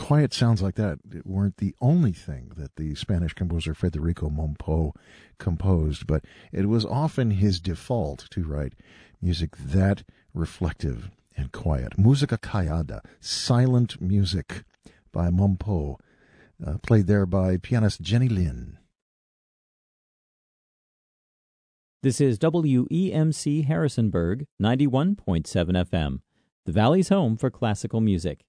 quiet sounds like that weren't the only thing that the Spanish composer Federico Mompo composed, but it was often his default to write music that reflective and quiet. Música callada, silent music by Mompo, played there by pianist Jenny Lin. This is WEMC Harrisonburg, 91.7 FM, the Valley's home for classical music.